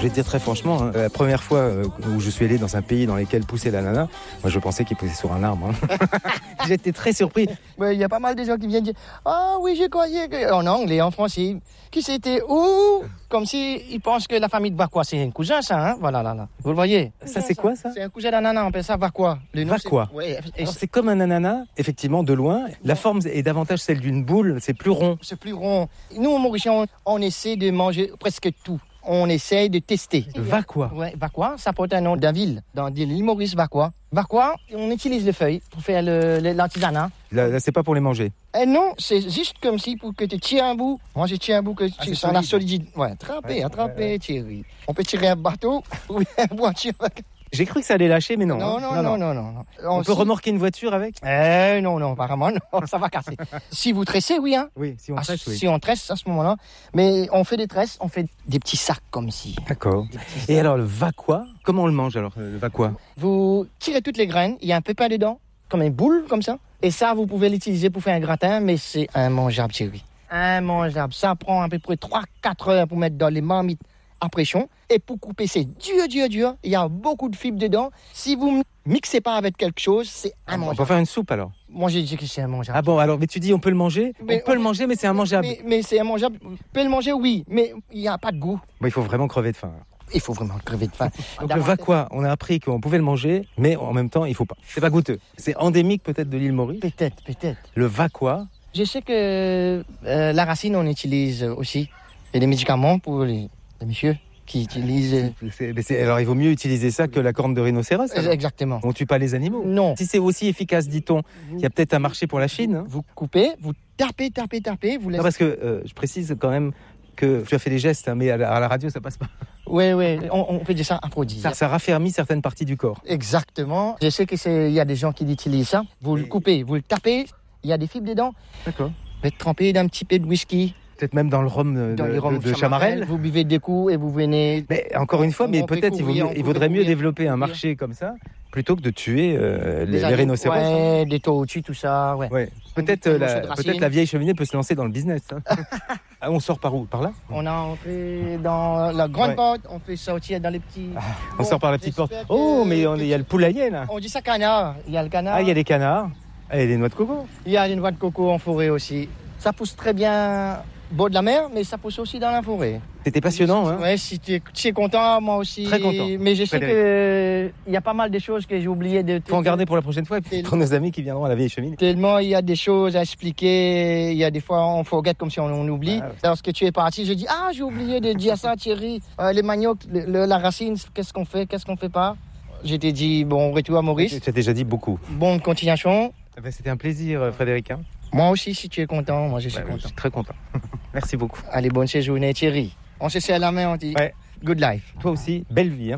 Je vais te dire très franchement, la première fois où je suis allé dans un pays dans lequel poussait l'ananas, moi je pensais qu'il poussait sur un arbre. J'étais très surpris. Il y a pas mal de gens qui viennent dire « Ah oui, je croyais que... » En anglais, en français, qui c'était où? Comme s'ils pensent que la famille de Vacquois, c'est un cousin, ça, hein? Voilà, là. Vous le voyez? Ça, c'est quoi, ça? C'est un cousin d'ananas, on appelle ça Vacquois. Vacquois. Ouais, alors, c'est comme un ananas, effectivement, de loin. La forme est davantage celle d'une boule, c'est plus rond. C'est plus rond. Nous, au Mauricien, on essaie de manger presque tout. On essaye de tester. Vacquois. Ouais, Vacquois, ça porte un nom d'un ville, dans l'île Maurice, Vacquois. Vacquois, on utilise les feuilles pour faire l'artisanat. Là, c'est pas pour les manger. Non, c'est juste comme si pour que tu tires un bout. Moi, je tire un bout que tu sens la solidité. Ouais, attraper, tirer. On peut tirer un bateau ou une voiture. J'ai cru que ça allait lâcher, mais non. Non. On peut remorquer une voiture avec? Non, apparemment, non, ça va casser. Si vous tressez, oui, hein. Oui, si on tresse, oui. Si on tresse à ce moment-là. Mais on fait des tresses, on fait des petits sacs comme ci. D'accord. Et alors, le Vacquois, comment on le mange alors, le Vacquois? Vous tirez toutes les graines, il y a un pépin dedans, comme une boule, comme ça. Et ça, vous pouvez l'utiliser pour faire un gratin, mais c'est immangeable, chérie. Immangeable. Ça prend à peu près 3-4 heures pour mettre dans les marmites à pression. Et pour couper, c'est dur. Il y a beaucoup de fibres dedans. Si vous ne mixez pas avec quelque chose, c'est immangeable. On peut faire une soupe alors? Moi, j'ai dit que c'est immangeable. Ah bon, alors, mais tu dis on peut le manger? On peut le manger, mais c'est immangeable. Mais c'est immangeable. On peut le manger, oui, mais il n'y a pas de goût. Bon, il faut vraiment crever de faim. Il faut vraiment crever de faim. Donc le Vacquois, on a appris qu'on pouvait le manger, mais en même temps, il faut pas. C'est pas goûteux. C'est endémique peut-être de l'île Maurice. Peut-être. Le Vacquois. Je sais que la racine, on utilise aussi. Il y a des médicaments pour les messieurs qui utilisent... Alors il vaut mieux utiliser ça que la corne de rhinocéros. Exactement. On tue pas les animaux. Non. Si c'est aussi efficace, dit-on, il y a peut-être un marché pour la Chine. Hein. Vous coupez, vous tapez, vous laissez... Non, parce que je précise quand même que tu as fait des gestes, hein, mais à la radio, ça passe pas. Oui, on peut dire ça aphrodisiaque. Ça raffermit certaines parties du corps. Exactement. Je sais qu'il y a des gens qui utilisent ça. Vous le coupez, vous le tapez, il y a des fibres dedans. D'accord. Vous êtes trempé d'un petit peu de whisky. Peut-être même dans le rhum de Chamarel. Vous buvez des coups et vous venez... Mais encore une fois, mais peut-être il vaudrait mieux développer un marché comme ça plutôt que de tuer les rhinocéros. Ouais, des tortues, tout ça. Ouais. Peut-être la vieille cheminée peut se lancer dans le business. Hein. On sort par où? Par là? On a entré dans la grande porte, on fait sortir dans les petits... on sort par la petite porte. Oh, mais il y a le poulailler là. On dit ça canard. Il y a le canard. Ah, il y a des canards. Ah, il y a des noix de coco. Il y a des noix de coco en forêt aussi. Ça pousse très bien au bord de la mer, mais ça pousse aussi dans la forêt. C'était passionnant, hein? Ouais, si tu es content, moi aussi. Très content. Mais je sais qu'il y a pas mal de choses que j'ai oublié de... Faut en garder pour la prochaine fois et puis pour nos amis qui viendront à la vieille cheminée. Tellement il y a des choses à expliquer, il y a des fois on forget comme si on oublie. Lorsque tu es parti, je dis j'ai oublié de dire ça, Thierry. Les maniocs, la racine, qu'est-ce qu'on fait pas? Je t'ai dit retour à Maurice. Tu as déjà dit beaucoup. Bonne continuation. C'était un plaisir, Frédéric. Moi aussi, si tu es content, moi je suis content. Je suis très content. Merci beaucoup. Allez, bonne séjournée, Thierry. On se serre la main, on dit good life. Toi aussi, belle vie. Hein.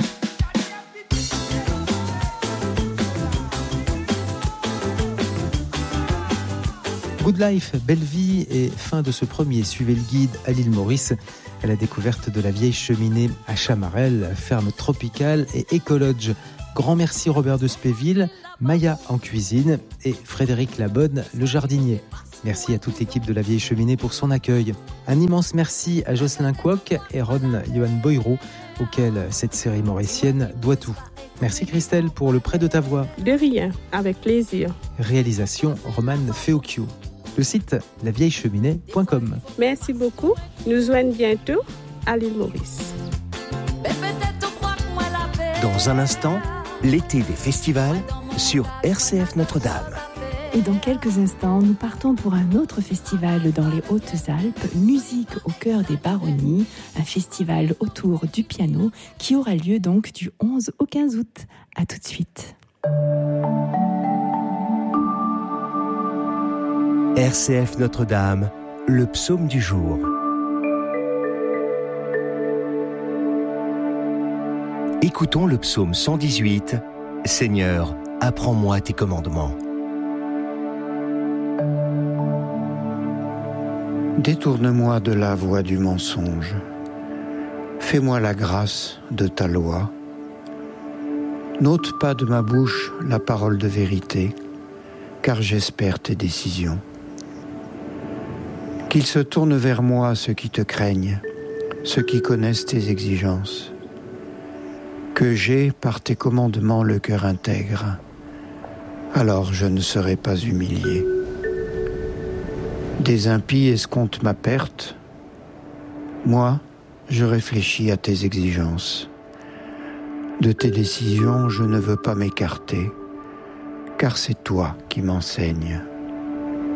Good life, belle vie et fin de ce premier Suivez le guide à l'île Maurice à la découverte de la vieille cheminée à Chamarel, ferme tropicale et écolodge. Grand merci Robert de Spéville, Maya en cuisine et Frédéric Labonne, le jardinier. Merci à toute l'équipe de la Vieille Cheminée pour son accueil. Un immense merci à Jocelyn Kwok et Ron Johan Boyro, auxquels cette série mauricienne doit tout. Merci Christelle pour le prêt de ta voix. De rien, avec plaisir. Réalisation Romane Feocchio. Le site lavieillecheminée.com. Merci beaucoup. Nous joignons bientôt à l'île Maurice. Dans un instant, l'été des festivals sur RCF Notre-Dame. Et dans quelques instants, nous partons pour un autre festival dans les Hautes-Alpes, Musique au cœur des Baronnies, un festival autour du piano qui aura lieu donc du 11 au 15 août. À tout de suite. RCF Notre-Dame, le psaume du jour. Écoutons le psaume 118. Seigneur, apprends-moi tes commandements. Détourne-moi de la voie du mensonge. Fais-moi la grâce de ta loi. N'ôte pas de ma bouche la parole de vérité, car j'espère tes décisions. Qu'ils se tournent vers moi ceux qui te craignent, ceux qui connaissent tes exigences. que j'ai par tes commandements le cœur intègre, alors je ne serai pas humilié. Des impies escomptent ma perte, moi, je réfléchis à tes exigences. De tes décisions, je ne veux pas m'écarter, car c'est toi qui m'enseignes.